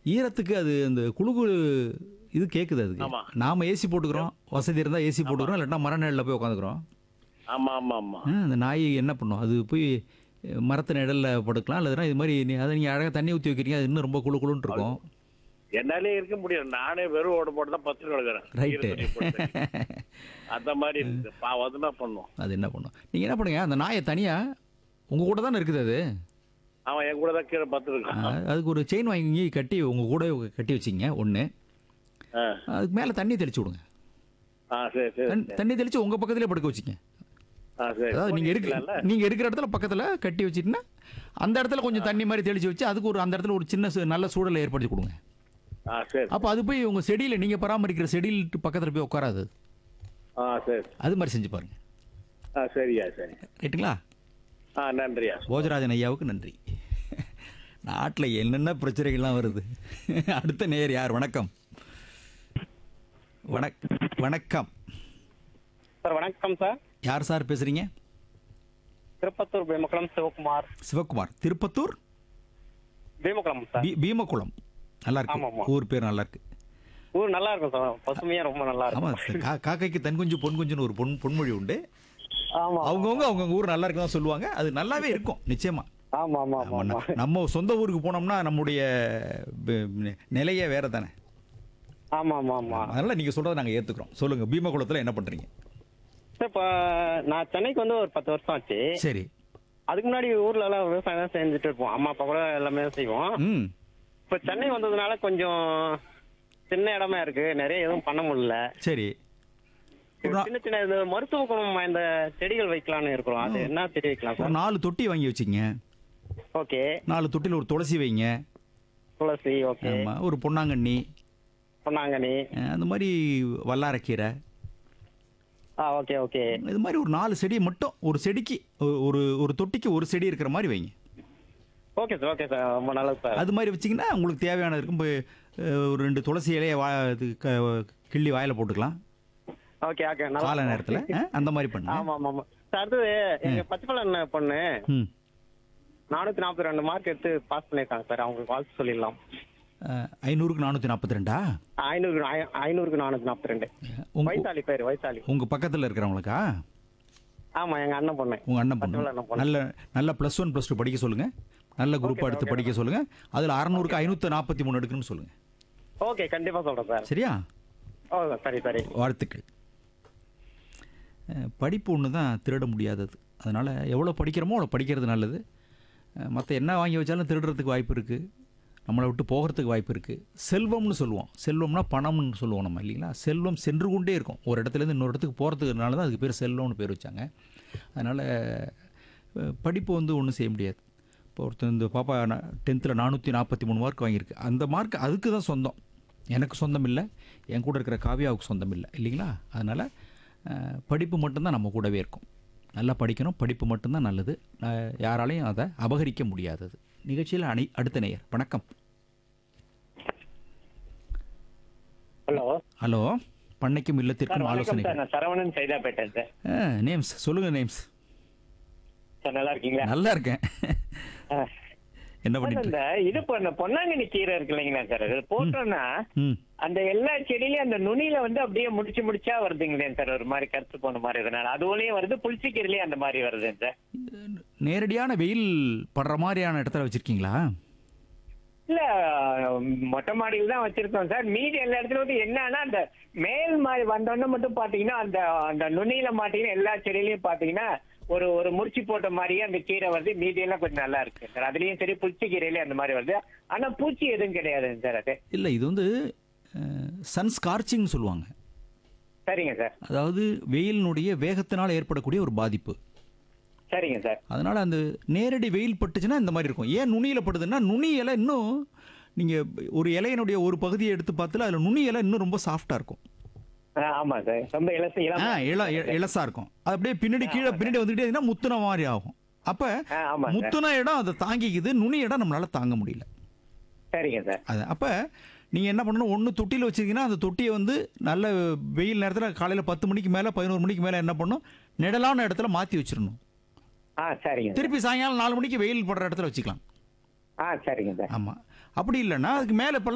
ஈரத்துக்கு அது அந்த குளு இது கேட்குது அதுக்கு. ஆமா. நாம ஏசி போட்டுக்கிறோம், வசதி இருந்தால் ஏசி போட்டுக்கிறோம், இல்லாட்டா மர நிழல்ல போய் உட்காந்துக்கிறோம். ஆமா ஆமா ஆமா. அந்த நாய் என்ன பண்ணும், அது போய் மரத்து நிழலில் படுக்கலாம், இல்லைன்னா இது மாதிரி அதை நீங்கள் அழகாக தண்ணி ஊற்றி வைக்கிறீங்க, அது இன்னும் ரொம்ப குளு குளுன்னு இருக்கும். என்னாலே இருக்க முடியாது. நானே வெறும் ஓட போட்டு தான் பத்து கிடக்குறேன். ரைட்டு. அந்த மாதிரி இருக்குது. பாவம் அது என்ன பண்ணும். அது என்ன பண்ணும், நீங்கள் என்ன பண்ணுங்க, அந்த நாயை தனியாக உங்கள் கூட தானே இருக்குது அது, அவன் என் கூட தான் கீழே பத்து இருக்கான். அதுக்கு ஒரு செயின் வாங்கி கட்டி உங்கள் கூட கட்டி வச்சிங்க ஒன்று. அதுக்கு மேலே தண்ணி தெளிச்சு விடுங்க. சரி சரி. தண்ணி தெளித்து உங்கள் பக்கத்துலேயே படுக்க வச்சிங்க. சரி. அதாவது நீங்கள் இருக்கிற இடத்துல பக்கத்தில் கட்டி வச்சிட்டுன்னா அந்த இடத்துல கொஞ்சம் தண்ணி மாதிரி தெளித்து வச்சு அதுக்கு ஒரு அந்த இடத்துல ஒரு சின்ன நல்ல சூழலை ஏற்படுத்தி கொடுங்க. சரி. அப்போ அது போய் உங்கள் செடியில் நீங்கள் பராமரிக்கிற செடியில் பக்கத்தில் போய் உட்காராது. சரி. அது மாதிரி செஞ்சு பாருங்க. சரியா சரி. ரைட்டுங்களா? நன்றியா. போஜராஜன் ஐயாவுக்கு நன்றி. நாட்டில் என்னென்ன பிரச்சனைகள்லாம் வருது. அடுத்த நேயர் யார்? வணக்கம். வணக்கம் சார். வணக்கம் சார். யார் சார் பேசுறீங்க? திருப்பத்தூர் பீமக்குளம் சிவகுமார். சிவகுமார். திருப்பத்தூர் பீமக்குளம் சார். பீமக்குளம். நல்லா ஆமா, இருக்கு. ஆமா. ஊர் பேர் நல்லா இருக்கு. ஊர் நல்லா இருக்கும் சார். பசுமையா ரொம்ப நல்லா ஆமா. இருக்கும். காக்கைக்கு தன் குஞ்சு பொன் குஞ்சுன்னு ஒரு பொன்மொழி உண்டு. ஆமா. அவங்கவுங்க ஊர் நல்லா இருக்குதான் சொல்லுவாங்க. அது நல்லாவே இருக்கும் நிச்சயமா. ஆமா ஆமா ஆமா. நம்ம சொந்த ஊருக்கு போனோம்னா நம்முடைய நிலையே வேற தானே. ஆமா ஆமா ஆமா. அதனால நீங்க சொல்றதை நாங்க ஏத்துக்கிறோம். சொல்லுங்க, பீமகுளத்துல என்ன பண்றீங்க? சார் இப்போ நான் சென்னைக்கு வந்து ஒரு 10 வருஷம் ஆச்சு. சரி. அதுக்கு முன்னாடி ஊர்ல எல்லாம் விவசாயம் தான் செஞ்சுட்டு இருப்போம். அம்மா அப்பா கூட எல்லாமே செய்வோம். ம். இப்போ சென்னை வந்ததுனால கொஞ்சம் சின்ன இடமா இருக்கு, நிறைய எதுவும் பண்ண முடியல. சரி. சின்ன சின்ன இந்த மருத்துவ குணம் வாய்ந்த செடிகள் வைக்கலாம்னு இருக்கிறோம். அது என்ன செடி வைக்கலாம் ஒரு சார்? 4 தொட்டி வாங்கி வச்சுங்க. ஓகே. 4 தொட்டியில் ஒரு துளசி வைங்க. துளசி. ஓகே. ஆமா. ஒரு பொன்னாங்கண்ணி, பொன்னாங்கண்ணி, அந்த மாதிரி வல்லாரக்கீரை, ஓகே ஓகே. இது மாதிரி ஒரு 4 செடி மட்டும், ஒரு செடிக்கு ஒரு தொட்டிக்கு ஒரு செடி இருக்கிற மாதிரி வைங்க. Okay sir. Okay sir. ரொம்ப நல்லது சார். அது மாதிரி வச்சிங்கன்னா உங்களுக்கு தேவையானது இருக்கும். ஒரு 2 துளசி இலையை கிள்ளி வாயில போட்டுக்கலாம் ஓகே ஓகே. காலை நேரத்தில். அந்த மாதிரி பண்ணுங்க. ஆமா ஆமா ஆமா சார். அடுத்தது எங்க பச்சைப்பழம் பொண்ணு ம். 442 மார்க் எடுத்து பாஸ் பண்ணிருக்காங்க சார். அவங்களுக்கு வாழ்த்து சொல்லிடலாம். 500க்கு 442. 500க்கு 442. வைசாலி பேர், வைசாலி. உங்க பக்கத்தில் இருக்கிறவங்களுக்கா? ஆமா, எங்க அண்ணன் பொண்ணு. உங்க அண்ணன் பச்சைப்பழம் பொண்ணு. பொண்ணு. நல்ல +1 +2 படிக்க சொல்லுங்க. நல்ல குரூப் எடுத்து படிக்க சொல்லுங்க. அதில் 600க்கு 543 எடுக்கணும்னு சொல்லுங்க. ஓகே, கண்டிப்பா சொல்றேன் சார். சரியா? சரி சரி. வாழ்த்துக்கள். படிப்பு ஒன்று தான் திருட முடியாதது. அதனால் எவ்வளோ படிக்கிறோமோ அவ்வளோ படிக்கிறது நல்லது. மற்ற என்ன வாங்கி வச்சாலும் திருடுறதுக்கு வாய்ப்பு இருக்குது, நம்மளை விட்டு போகிறதுக்கு வாய்ப்பு இருக்குது. செல்வம்னு சொல்லுவோம். செல்வம்னா பணம்னு சொல்லுவோம் நம்ம, இல்லைங்களா? செல்வம் சென்று கொண்டே இருக்கும். ஒரு இடத்துலேருந்து இன்னொரு இடத்துக்கு போகிறதுக்குனால தான் அதுக்கு பேர் செல்வம்னு பேர் வச்சாங்க. அதனால் படிப்பு வந்து ஒன்றும் செய்ய முடியாது. இப்போ ஒருத்தர் இந்த பாப்பா 10th 443 மார்க் வாங்கியிருக்கு. அந்த மார்க் அதுக்கு தான் சொந்தம். எனக்கு சொந்தம் இல்லை, என் கூட இருக்கிற காவியாவுக்கு சொந்தம் இல்லை, இல்லைங்களா? அதனால் படிப்பு மட்டும்தான் நம்ம கூடவே இருக்கும். நல்லா படிக்கணும். படிப்பு மட்டும்தான் நல்லது. யாராலையும் அதை அபகரிக்க முடியாதது. நிகழ்ச்சியில் அடுத்த நேயர். வணக்கம். ஹலோ. ஹலோ. பண்ணைக்கும் இல்லத்திற்கும் ஆலோசனை. சரவணன் சைதாப்பேட்டை சார். நேம்ஸ் சொல்லுங்க. நேம்ஸ் சார், நல்லா இருக்கீங்களா? நல்லா இருக்கேன். என்ன பண்ணிட்டு இந்த இது பொன்னாங்கண்ணி கீரை இருக்கு இல்லைங்களா சார், அது போட்டோம்னா அந்த எல்லா செடியிலயும் அந்த நுனியில வந்து அப்படியே முடிச்சா வருதுங்களே சார், ஒரு மாதிரி கருத்து போன மாதிரி இதனால அதுலயும் வருது, புளிச்சிக்கீரையிலயும் அந்த மாதிரி வருது சார். நேரடியான வெயில் படுற மாதிரியான இடத்துல வச்சிருக்கீங்களா? இல்ல, மொட்டை மாடியில் தான் வச்சிருக்கோம் சார். மீதி எல்லா இடத்துல வந்து என்னன்னா அந்த மேல் மாதிரி வந்தோன்னு மட்டும் பாத்தீங்கன்னா அந்த அந்த நுனியில மாட்டீங்கன்னா எல்லா செடியிலயும் பாத்தீங்கன்னா ஒரு முடிச்சு போட்ட மாதிரியே அந்த கீரை வருது. மீதி எல்லாம் கொஞ்சம் நல்லா இருக்கு சார். அதுலயும் சரி, புளிச்சி கீரையிலயும் அந்த மாதிரி வருது. ஆனா பூச்சி எதுவும் கிடையாதுங்க சார். அது இல்லை, இது வந்து சன்ஸ்கார்ச்சிங் சொல்லுவாங்க. சரிங்க சார். அதாவது வெயிலினுடைய வேகத்தினால் ஏற்படக்கூடிய ஒரு பாதிப்பு. சரிங்க சார். அதனால அந்த நேரடி வெயில் பட்டுச்சுன்னா இந்த மாதிரி இருக்கும். ஏன் நுனியில படுதுன்னா, நுனி இலை இன்னும் நீங்க ஒரு இலையினுடைய ஒரு பகுதியை எடுத்து பார்த்துல அதுல நுனி இலை இன்னும் ரொம்ப சாஃப்டா இருக்கும். ஆமா சார், ரொம்ப இலசா இருக்கும். அது அப்படியே பின்னாடி கீழே பின்னாடி வந்துகிட்டே இருந்தா முத்துன மாதிரி ஆகும். அப்ப முத்துன இடம் அதை தாங்கிக்குது, நுனி இடம் நம்மளால தாங்க முடியல. சரிங்க சார். அது அப்ப நீங்க என்ன பண்ணணும், ஒன்று தொட்டியில் வச்சிருக்கீங்கன்னா அந்த தொட்டியை வந்து நல்ல வெயில் நேரத்தில் காலையில் 10 மணிக்கு மேலே 11 மணிக்கு மேலே என்ன பண்ணணும், நிழலான இடத்துல மாற்றி வச்சிடணும். சரிங்க. திருப்பி சாயங்காலம் 4 மணிக்கு வெயில் படுற இடத்துல வச்சுக்கலாம். சரிங்க சார். ஆமாம். அப்படி இல்லைன்னா அதுக்கு மேலே